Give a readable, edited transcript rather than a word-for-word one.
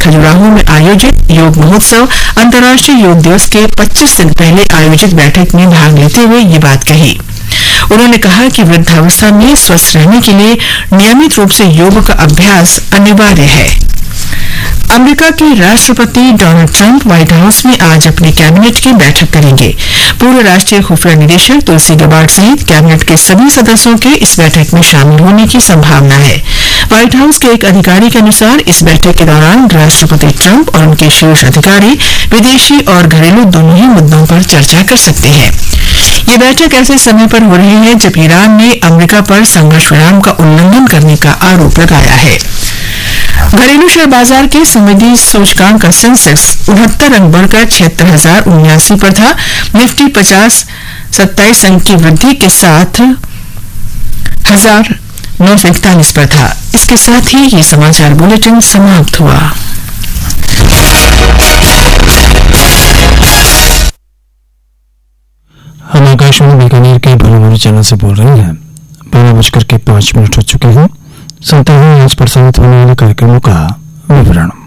खजुराहो में आयोजित योग महोत्सव अंतर्राष्ट्रीय योग दिवस के 25 दिन पहले आयोजित बैठक में भाग लेते हुए ये बात कही। उन्होंने कहा कि वृद्धावस्था में स्वस्थ रहने के लिए नियमित रूप से योग का अभ्यास अनिवार्य है। अमेरिका के राष्ट्रपति डोनाल्ड ट्रंप व्हाइट हाउस में आज अपनी कैबिनेट की बैठक करेंगे। पूर्व राष्ट्रीय खुफिया निदेशक तुलसी गबार्ड सहित कैबिनेट के सभी सदस्यों के इस बैठक में शामिल होने की संभावना है। व्हाइट हाउस के एक अधिकारी के अनुसार इस बैठक के दौरान राष्ट्रपति ट्रंप और उनके शीर्ष अधिकारी विदेशी और घरेलू दोनों ही मुद्दों पर चर्चा कर सकते हैं। ये बैठक ऐसे समय पर हो रही है जब ईरान ने अमेरिका पर संघर्ष विराम का उल्लंघन करने का आरोप लगाया है। घरेलू शेयर बाजार के संवेदी सूचकांक का सेंसेक्स 69 अंक बढ़कर 76,079 पर था। निफ्टी 50 27 अंक की वृद्धि के साथ 1,941 पर था। इसके साथ ही ये समाचार बुलेटिन समाप्त हुआ। हम आकाशवाणी बीकानेर के भोलवानी चैनल से बोल रहे हैं। 12:05 हो चुके हैं। सुनते हैं आज प्रसारित होने वाले कार्यक्रमों का विवरण।